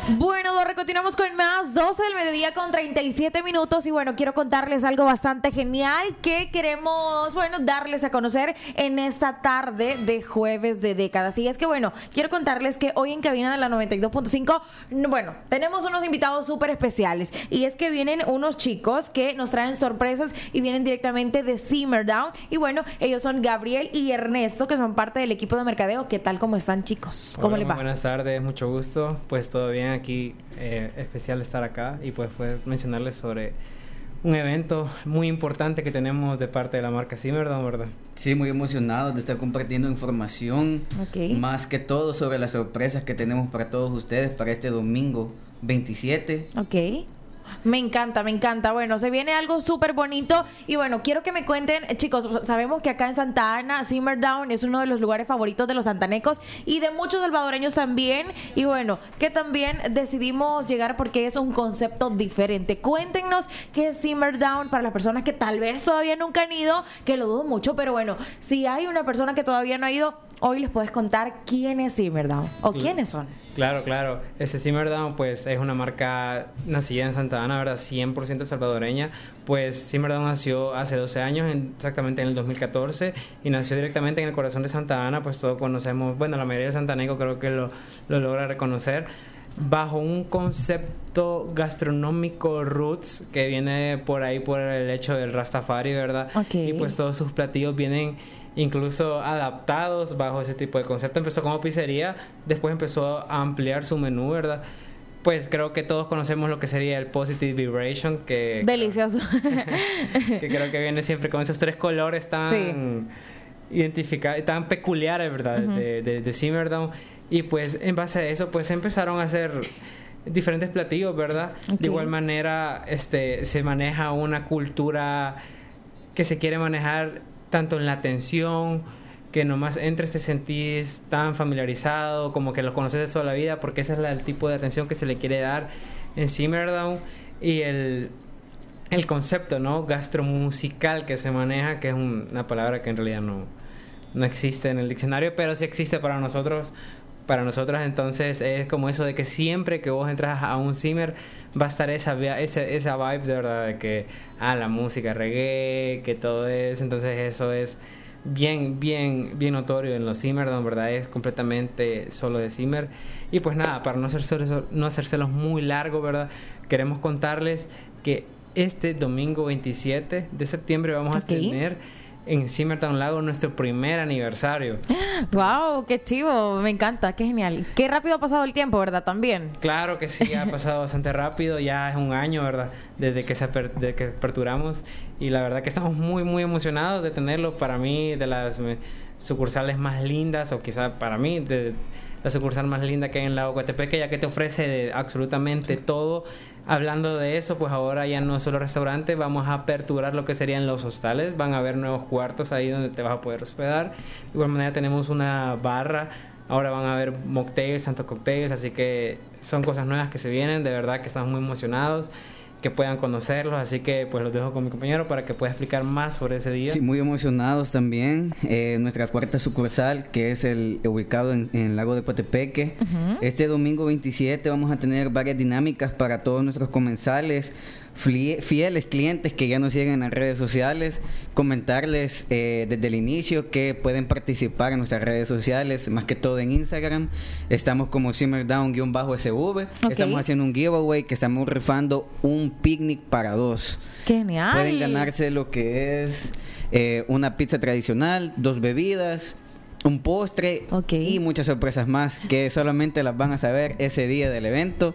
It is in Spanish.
Bueno, Dorre, continuamos con más, 12 del mediodía con 37 minutos y bueno, quiero contarles algo bastante genial que queremos, bueno, darles a conocer en esta tarde de jueves de décadas. Y es que bueno, quiero contarles que hoy en cabina de la 92.5, bueno, tenemos unos invitados súper especiales y es que vienen unos chicos que nos traen sorpresas y vienen directamente de Simmer Down y bueno, ellos son Gabriel y Ernesto, que son parte del equipo de mercadeo. ¿Qué tal? ¿Cómo están, chicos? ¿Cómo les va? Buenas tardes, mucho gusto. Pues todo bien aquí, especial estar acá y pues mencionarles sobre un evento muy importante que tenemos de parte de la marca Simmer Down, ¿verdad? Sí, muy emocionados de estar compartiendo información, más que todo sobre las sorpresas que tenemos para todos ustedes para este domingo 27. Ok. Me encanta, me encanta. Bueno, se viene algo súper bonito y bueno, quiero que me cuenten, chicos, sabemos que acá en Santa Ana, Simmer Down es uno de los lugares favoritos de los santanecos y de muchos salvadoreños también. Y bueno, que también decidimos llegar porque es un concepto diferente. Cuéntenos qué es Simmer Down para las personas que tal vez todavía nunca han ido, que lo dudo mucho, pero bueno, si hay una persona que todavía no ha ido, hoy les puedes contar quién es Simmer Down o quiénes son. Claro. Simmer Down pues es una marca nacida en Santa Ana, ¿verdad? 100% salvadoreña. Pues Simmer Down nació hace 12 años, exactamente en el 2014, y nació directamente en el corazón de Santa Ana. Pues todos conocemos, bueno, la mayoría de santanecos creo que lo logra reconocer, bajo un concepto gastronómico roots que viene por ahí por el hecho del Rastafari, ¿verdad? Okay. Y pues todos sus platillos vienen incluso adaptados bajo ese tipo de concepto. Empezó como pizzería, después empezó a ampliar su menú, ¿verdad? Pues creo que todos conocemos lo que sería el Positive Vibration, que delicioso. que creo que viene siempre con esos tres colores tan identificados, tan peculiares, ¿verdad? Uh-huh. de Simmer Down. Y pues en base a eso, pues empezaron a hacer diferentes platillos, ¿verdad? Okay. De igual manera, se maneja una cultura que se quiere manejar tanto en la atención, que nomás entres te sentís tan familiarizado, como que los conoces de toda la vida, porque ese es el tipo de atención que se le quiere dar en Simmer Down. Y el concepto, ¿no? Gastromusical que se maneja, que es una palabra que en realidad no existe en el diccionario, pero sí existe para nosotros. Para nosotras, entonces, es como eso de que siempre que vos entras a un Simmer va a estar esa vibe de verdad, de que la música reggae, que todo es, entonces eso es bien notorio en los Simmer Down, ¿verdad? Es completamente solo de Simmer. Y pues nada, para no hacérselos muy largo, ¿verdad? Queremos contarles que este domingo 27 de septiembre vamos a tener en Simmer Down Lago nuestro primer aniversario. ¡Wow! ¡Qué chivo! Me encanta, qué genial. Qué rápido ha pasado el tiempo, ¿verdad? También. Claro que sí, ha pasado bastante rápido. Ya es un año, ¿verdad? Desde que aperturamos. Y la verdad que estamos muy emocionados de tenerlo. Para mí, de las sucursales más lindas, o quizá para mí, de la sucursal más linda que hay en Lago Coatepeque, ya que te ofrece absolutamente todo. Hablando de eso, pues ahora ya no es solo restaurante, vamos a aperturar lo que serían los hostales. Van a haber nuevos cuartos ahí donde te vas a poder hospedar. De igual manera tenemos una barra. Ahora van a haber mocktails, santos cocktails, así que son cosas nuevas que se vienen. De verdad que estamos muy emocionados que puedan conocerlos, así que pues los dejo con mi compañero para que pueda explicar más sobre ese día. Sí, muy emocionados también. Nuestra cuarta sucursal, que es ubicado en el Lago de Coatepeque. Uh-huh. Este domingo 27 vamos a tener varias dinámicas para todos nuestros comensales, fieles clientes que ya nos siguen en las redes sociales. Comentarles desde el inicio que pueden participar en nuestras redes sociales, más que todo en Instagram. Estamos como Simmer Down-SV. Okay. Estamos haciendo un giveaway que estamos rifando un picnic para 2. ¡Genial! Pueden ganarse lo que es una pizza tradicional, 2 bebidas, un postre y muchas sorpresas más que solamente las van a saber ese día del evento.